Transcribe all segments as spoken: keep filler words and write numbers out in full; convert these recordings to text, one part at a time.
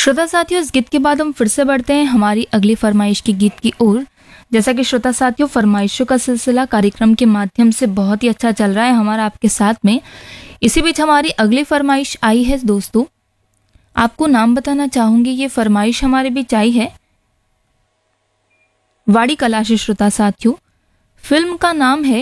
श्रोता साथियों, इस गीत के बाद हम फिर से बढ़ते हैं हमारी अगली फरमाइश की गीत की ओर। जैसा कि श्रोता साथियों, फरमाइशों का सिलसिला कार्यक्रम के माध्यम से बहुत ही अच्छा चल रहा है हमारा आपके साथ में। इसी बीच हमारी अगली फरमाइश आई है दोस्तों, आपको नाम बताना चाहूंगी। ये फरमाइश हमारे बीच आई है वाड़ी कला से। श्रोता साथियों, फिल्म का नाम है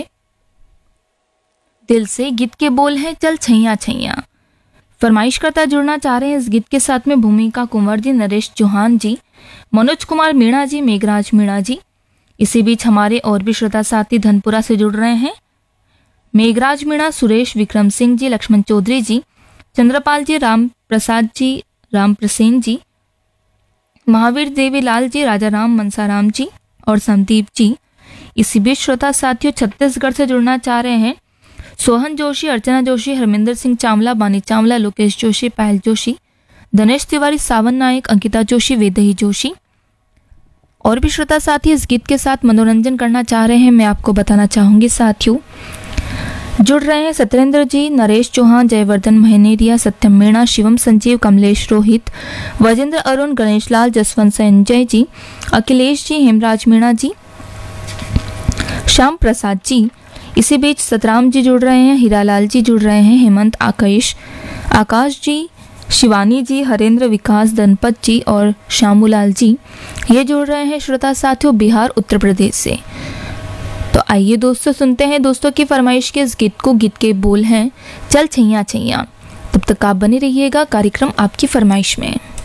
दिल से, गीत के बोल हैं चल छैया छैया। फरमाइश करता जुड़ना चाह रहे हैं इस गीत के साथ में भूमिका कुंवर जी, नरेश चौहान जी, मनोज कुमार मीणा जी, मेघराज मीणा जी। इसी बीच हमारे और भी श्रोता साथी धनपुरा से जुड़ रहे हैं। मेघराज मीणा, सुरेश, विक्रम सिंह जी, लक्ष्मण चौधरी जी, चंद्रपाल जी, राम प्रसाद जी, राम प्रसेन जी, महावीर देवीलाल जी, राजा राम, मनसाराम जी और संदीप जी। इसी बीच श्रोता साथियों छत्तीसगढ़ से जुड़ना चाह रहे हैं सोहन जोशी, अर्चना जोशी, हरमिंदर सिंह चावला, बानी चावला, लोकेश जोशी, पायल जोशी, धनेश तिवारी, सावन नायक, अंकिता जोशी, वेदही जोशी। और भी श्रोता साथी इस गीत के साथ मनोरंजन करना चाह रहे हैं। मैं आपको बताना चाहूंगी साथियों, जुड़ रहे हैं सत्येंद्र जी, नरेश चौहान, जयवर्धन महनेरिया, सत्यम मीणा, शिवम संजीव, कमलेश रोहित, वजेंद्र अरुण, गणेश लाल, जसवंत संजय जी, अखिलेश जी, हेमराज मीणा जी, श्याम प्रसाद जी। इसी बीच सतराम जी जुड़ रहे हैं, हीरालाल जी जुड़ रहे हैं, हेमंत, आकाश आकाश जी, शिवानी जी, हरेंद्र, विकास, दनपत जी और श्यामूलाल जी ये जुड़ रहे हैं श्रोता साथियों बिहार उत्तर प्रदेश से। तो आइए दोस्तों सुनते हैं दोस्तों की फरमाइश के इस गीत को। गीत के बोल हैं चल छैया छैया। तब तक आप बने रहिएगा कार्यक्रम आपकी फरमाइश में।